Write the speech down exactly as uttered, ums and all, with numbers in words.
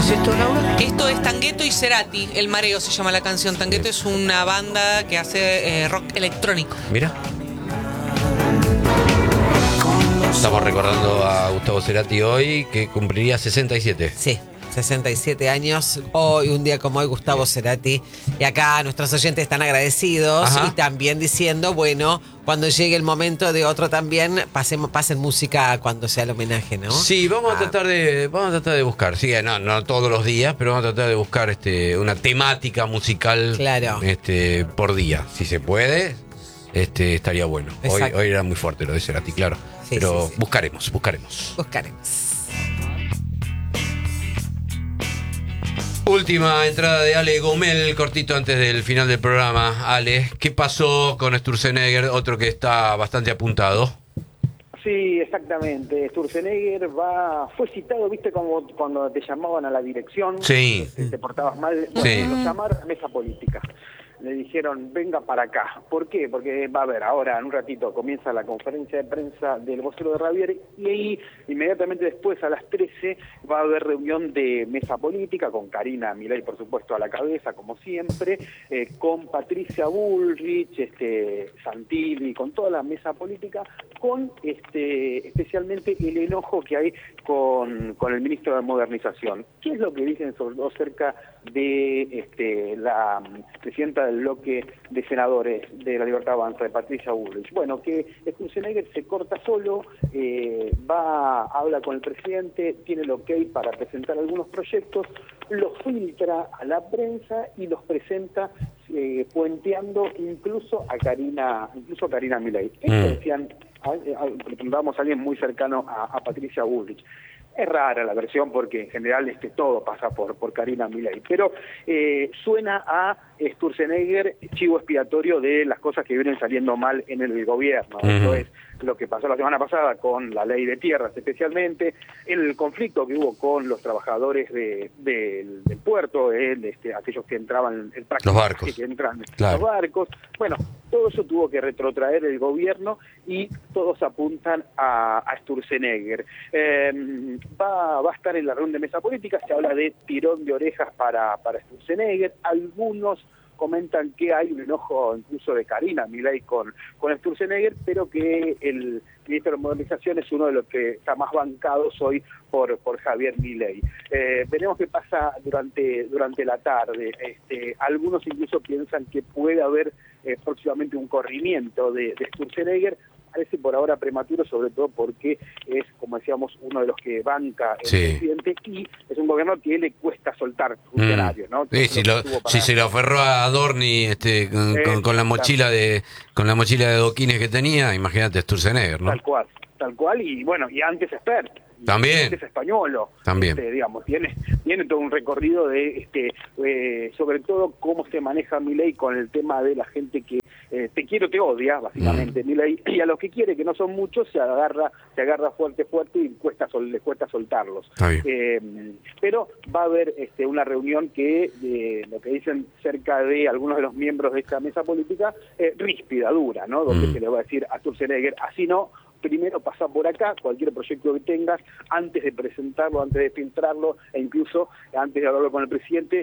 es esto, Laura? Esto es Tangueto y Cerati, El Mareo se llama la canción. Tangueto es una banda que hace eh, rock electrónico. Mira. Estamos recordando a Gustavo Cerati hoy, que cumpliría sesenta y siete. Sí, sesenta y siete años. Hoy, un día como hoy, Gustavo Cerati. Y acá nuestros oyentes están agradecidos. Ajá. Y también diciendo, bueno, cuando llegue el momento de otro también, pasemos, pasen música cuando sea el homenaje, ¿no? Sí, vamos Ah. a tratar de, vamos a tratar de buscar, sí, no, no todos los días, pero vamos a tratar de buscar este, una temática musical, Claro. este, por día, si se puede, este, estaría bueno. Hoy, Exacto. hoy era muy fuerte lo de Cerati, claro, Sí, pero sí, sí. buscaremos, buscaremos. Buscaremos. Última entrada de Ale Gomel, cortito antes del final del programa. Ale, ¿qué pasó con Sturzenegger, otro que está bastante apuntado? Sí, exactamente. Sturzenegger va, fue citado, viste, como cuando te llamaban a la dirección, Sí. te, te portabas mal, bueno, Sí. lo llamaron a mesa política. Le dijeron, venga para acá. ¿Por qué? Porque va a haber ahora, en un ratito, comienza la conferencia de prensa del vocero de Ravier y ahí, inmediatamente después, a las trece, va a haber reunión de mesa política con Karina Milei, por supuesto, a la cabeza, como siempre, eh, con Patricia Bullrich, este, Santilli, con toda la mesa política, con este, especialmente el enojo que hay con, con el ministro de Modernización. ¿Qué es lo que dicen sobre todo cerca de este, la presidenta del bloque de senadores de la Libertad Avanza, de Patricia Bullrich? Bueno, que Sturzenegger se corta solo, eh, va, habla con el presidente, tiene el ok para presentar algunos proyectos, los filtra a la prensa y los presenta eh, puenteando incluso a Karina, incluso a Karina Milei. Esto Mm. decían, a, a, le preguntamos a alguien muy cercano a, a Patricia Bullrich. Es rara la versión porque en general este, todo pasa por, por Karina Milei, pero eh, suena a Sturzenegger chivo expiatorio de las cosas que vienen saliendo mal en el gobierno. Mm. Eso es lo que pasó la semana pasada con la ley de tierras especialmente, el conflicto que hubo con los trabajadores de, de, del puerto, el, este, aquellos que entraban, el Los barcos. que entran Claro. los barcos. Bueno, todo eso tuvo que retrotraer el gobierno y todos apuntan a, a Sturzenegger. Eh, va, va a estar en la reunión de mesa política, se habla de tirón de orejas para, para Sturzenegger. Algunos comentan que hay un enojo incluso de Karina Milei con, con Sturzenegger, pero que el ministro de Modernización es uno de los que está más bancados hoy por, por Javier Milei. Eh, veremos qué pasa durante, durante la tarde. Este, algunos incluso piensan que puede haber eh, próximamente un corrimiento de, de Sturzenegger. Parece por ahora prematuro, sobre todo porque es, como decíamos, uno de los que banca el Sí. presidente y es un gobierno que le cuesta soltar funcionarios, ¿no? Sí, si, lo, Todo para- si se lo aferró a Dorni este, con, Eh, con, con la claro. mochila de con la mochila de adoquines que tenía, imagínate Sturzenegger, ¿no? Tal cual, tal cual, y bueno, y antes Expert. y También. Antes Españolo. También. Este, digamos, tiene, tiene todo un recorrido de, este, eh, sobre todo, cómo se maneja Milei con el tema de la gente que eh, te quiero, te odia, básicamente, Mm. Milei, y a los que quiere, que no son muchos, se agarra, se agarra fuerte, fuerte y cuesta sol, les cuesta soltarlos. Está bien. Eh, pero va a haber este, una reunión que, eh, lo que dicen cerca de algunos de los miembros de esta mesa política, eh, ríspida, dura, ¿no? Donde Mm. se le va a decir a Sturzenegger, así no, primero pasa por acá, cualquier proyecto que tengas, antes de presentarlo, antes de filtrarlo, e incluso antes de hablarlo con el presidente,